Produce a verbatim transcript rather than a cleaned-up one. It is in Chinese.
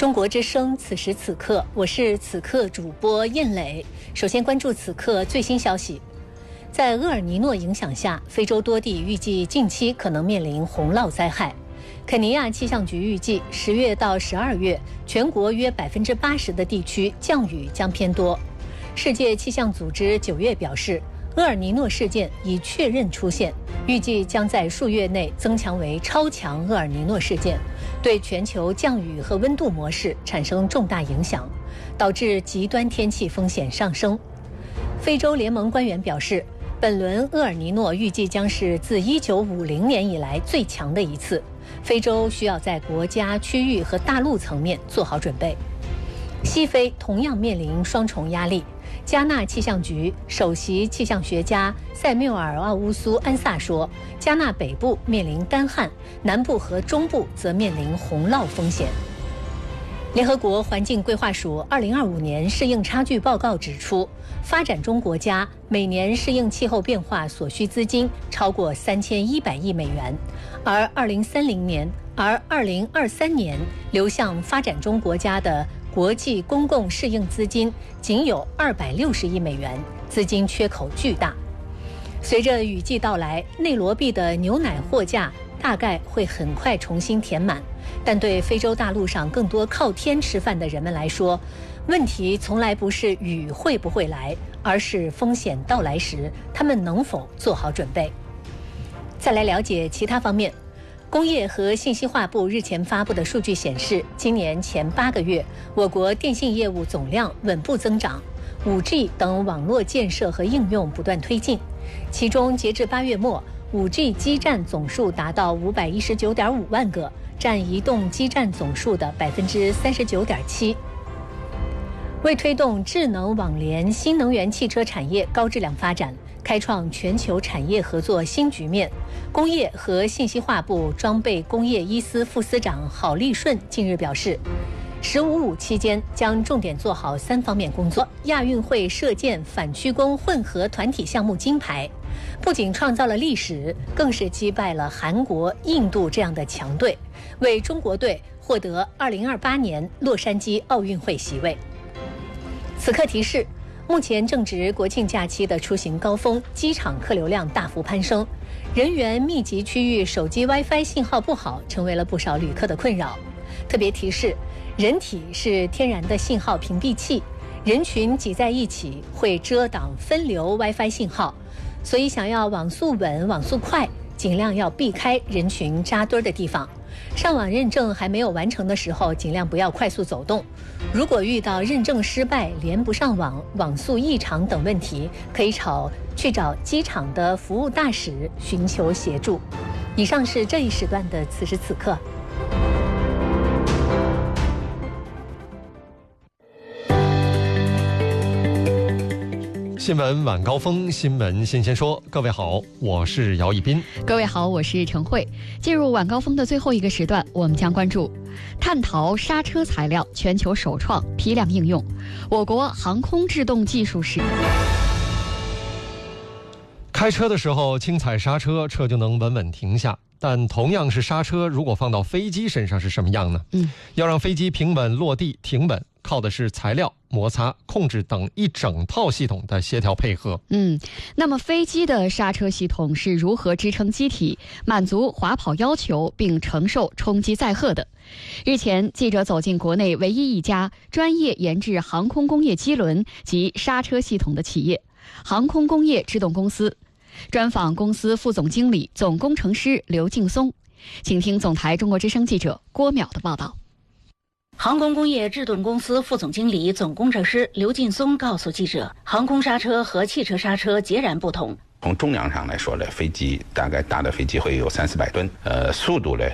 中国之声，此时此刻，我是此刻主播燕磊。首先关注此刻最新消息，在厄尔尼诺影响下，非洲多地预计近期可能面临洪涝灾害。肯尼亚气象局预计，十月到十二月，全国约百分之八十的地区降雨将偏多。世界气象组织九月表示，厄尔尼诺事件已确认出现，预计将在数月内增强为超强厄尔尼诺事件，对全球降雨和温度模式产生重大影响，导致极端天气风险上升。非洲联盟官员表示，本轮厄尔尼诺预计将是自一九五零年以来最强的一次，非洲需要在国家、区域和大陆层面做好准备。西非同样面临双重压力。加纳气象局首席气象学家塞缪尔·奥乌苏安萨说，加纳北部面临干旱，南部和中部则面临洪涝风险。联合国环境规划署二零二五年适应差距报告指出，发展中国家每年适应气候变化所需资金超过三千一百亿美元，而二零三零年，而二零二三年流向发展中国家的国际公共适应资金仅有二百六十亿美元，资金缺口巨大。随着雨季到来，内罗毕的牛奶货架大概会很快重新填满，但对非洲大陆上更多靠天吃饭的人们来说，问题从来不是雨会不会来，而是风险到来时他们能否做好准备。再来了解其他方面。工业和信息化部日前发布的数据显示，今年前八个月，我国电信业务总量稳步增长， 五 G 等网络建设和应用不断推进。其中，截至八月末， 五 G 基站总数达到五百一十九点五万个，占移动基站总数的百分之三十九点七。为推动智能网联新能源汽车产业高质量发展，开创全球产业合作新局面，工业和信息化部装备工业一司副司长郝立顺近日表示，十五五期间将重点做好三方面工作。亚运会射箭反曲弓混合团体项目金牌，不仅创造了历史，更是击败了韩国、印度这样的强队，为中国队获得二零二八年洛杉矶奥运会席位。此刻提示，目前正值国庆假期的出行高峰，机场客流量大幅攀升，人员密集区域手机 WiFi 信号不好，成为了不少旅客的困扰。特别提示，人体是天然的信号屏蔽器，人群挤在一起会遮挡分流 WiFi 信号，所以想要网速稳、网速快，尽量要避开人群扎堆的地方。上网认证还没有完成的时候，尽量不要快速走动。如果遇到认证失败、连不上网、网速异常等问题，可以找去找机场的服务大使寻求协助。以上是这一时段的此时此刻。 新闻晚高峰，新闻新鲜说。各位好，我是姚一斌。 各位好，我是陈慧。进入晚高峰的最后一个时段，我们将关注碳陶刹车材料全球首创批量应用，我国航空制动技术是。 开车的时候轻踩刹车，车就能稳稳停下。但同样是刹车，如果放到飞机身上是什么样呢？嗯，要让飞机平稳落地停稳，靠的是材料、摩擦、控制等一整套系统的协调配合。 嗯，那么飞机的刹车系统是如何支撑机体满足滑跑要求并承受冲击载荷的？日前，记者走进国内唯一一家专业研制航空工业机轮及刹车系统的企业——航空工业制动公司。专访公司副总经理、总工程师刘劲松，请听总台中国之声记者郭淼的报道。 航空工业制动公司副总经理、总工程师刘劲松告诉记者，航空刹车和汽车刹车截然不同。 从重量上来说呢，飞机大概大的飞机会有三四百吨，呃，速度呢